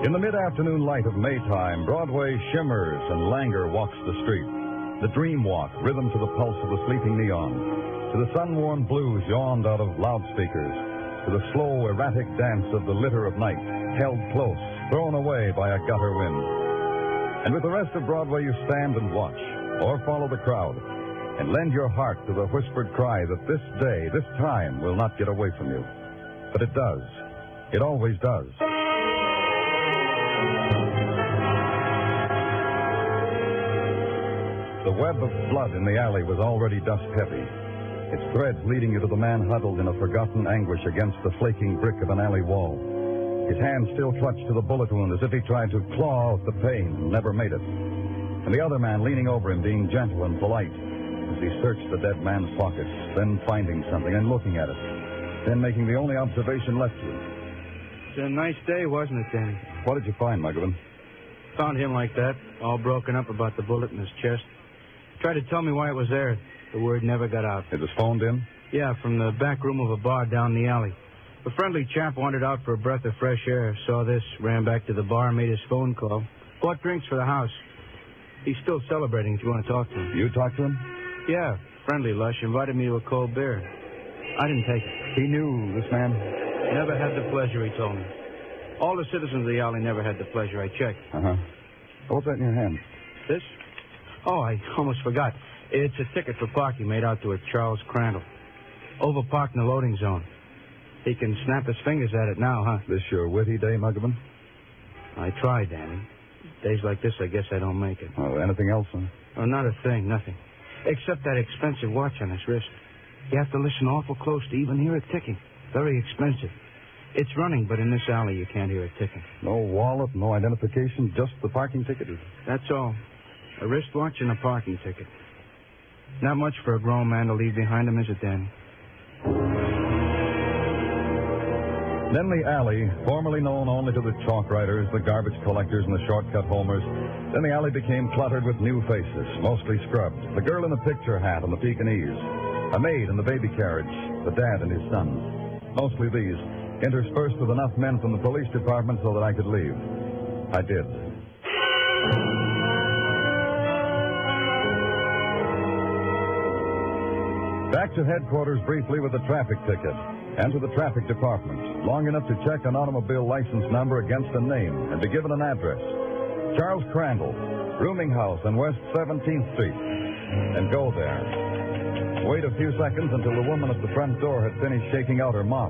In the mid-afternoon light of Maytime, Broadway shimmers and languor walks the street. The dream walk, rhythm to the pulse of the sleeping neon. To the sun-warmed blues yawned out of loudspeakers. To the slow, erratic dance of the litter of night, held close, thrown away by a gutter wind. And with the rest of Broadway you stand and watch, or follow the crowd, and lend your heart to the whispered cry that this day, this time, will not get away from you. But it does. It always does. The web of blood in the alley was already dust-heavy, its threads leading you to the man huddled in a forgotten anguish against the flaking brick of an alley wall. His hand still clutched to the bullet wound as if he tried to claw out the pain and never made it. And the other man leaning over him, being gentle and polite as he searched the dead man's pockets, then finding something and looking at it, then making the only observation left to him. It's a nice day, wasn't it, Danny? What did you find, Muggavan? Found him like that, all broken up about the bullet in his chest. Tried to tell me why it was there. The word never got out. It was phoned in? Yeah, from the back room of a bar down the alley. A friendly chap wandered out for a breath of fresh air, saw this, ran back to the bar, made his phone call. Bought drinks for the house. He's still celebrating if you want to talk to him. You talked to him? Yeah, friendly lush. Invited me to a cold beer. I didn't take it. He knew this man? Never had the pleasure, he told me. All the citizens of the alley never had the pleasure. I checked. Uh-huh. What's that in your hand? This? Oh, I almost forgot. It's a ticket for parking made out to a Charles Crandall. Overparked in the loading zone. He can snap his fingers at it now, huh? This your witty day, Muggavan? I tried, Danny. Days like this, I guess I don't make it. Oh, anything else, huh? Oh, not a thing, nothing. Except that expensive watch on his wrist. You have to listen awful close to even hear it ticking. Very expensive. It's running, but in this alley you can't hear it ticking. No wallet, no identification, just the parking ticket? That's all. A wristwatch and a parking ticket. Not much for a grown man to leave behind him, is it, Danny? Then the alley, formerly known only to the chalk writers, the garbage collectors, and the shortcut homers, then the alley became cluttered with new faces, mostly scrubbed. The girl in the picture hat and the Pekingese, a maid in the baby carriage, the dad and his son. Mostly these, interspersed with enough men from the police department so that I could leave. I did. Back to headquarters briefly with the traffic ticket, and to the traffic department, long enough to check an automobile license number against a name and be given an address. Charles Crandall, rooming house on West 17th Street. And go there. Wait a few seconds until the woman at the front door had finished shaking out her mop.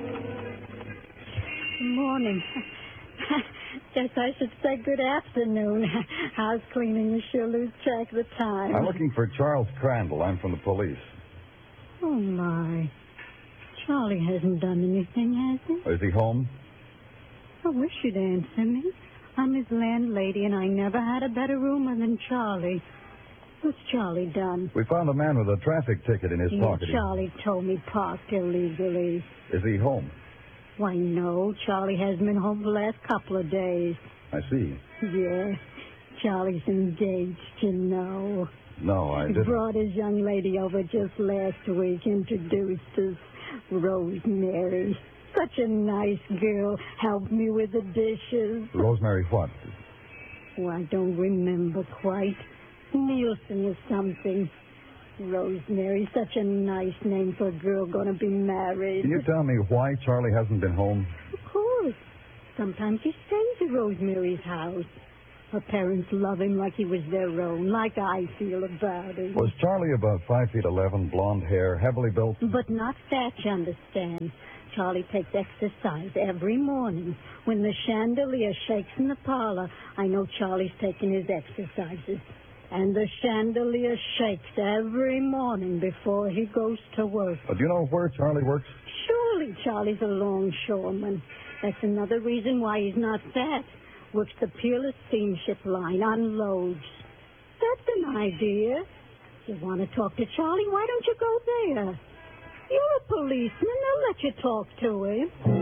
Morning. Guess I should say good afternoon. House cleaning, you sure lose track of the time. I'm looking for Charles Crandall. I'm from the police. Oh, my. Charlie hasn't done anything, has he? Is he home? I wish you'd answer me. I'm his landlady, and I never had a better roomer than Charlie. What's Charlie done? We found a man with a traffic ticket in his pocket. Charlie told me parked illegally. Is he home? Why, no. Charlie hasn't been home the last couple of days. I see. Yeah. Charlie's engaged, you know. No, I didn't. He brought his young lady over just last week, introduced us. Rosemary. Such a nice girl. Helped me with the dishes. Rosemary what? Oh, I don't remember quite. Nielsen or something. Rosemary, such a nice name for a girl going to be married. Can you tell me why Charlie hasn't been home? Of course. Sometimes he stays at Rosemary's house. Her parents love him like he was their own, like I feel about him. Was Charlie about 5'11", blonde hair, heavily built? But not fat, you understand. Charlie takes exercise every morning. When the chandelier shakes in the parlor, I know Charlie's taking his exercises. And the chandelier shakes every morning before he goes to work. Do you know where Charlie works? Surely Charlie's a longshoreman. That's another reason why he's not fat. Works the Peerless Steamship line, unloads. That's an idea. You want to talk to Charlie? Why don't you go there? You're a policeman. They'll let you talk to him.